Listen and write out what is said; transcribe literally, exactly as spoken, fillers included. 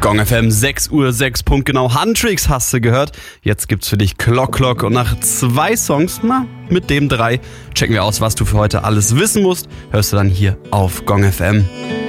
Gong F M, sechs Uhr sechs, Punkt genau. Handtricks hast du gehört. Jetzt gibt's für dich Clock Clock und nach zwei Songs, na, mit dem drei, checken wir aus, was du für heute alles wissen musst. Hörst du dann hier auf Gong F M.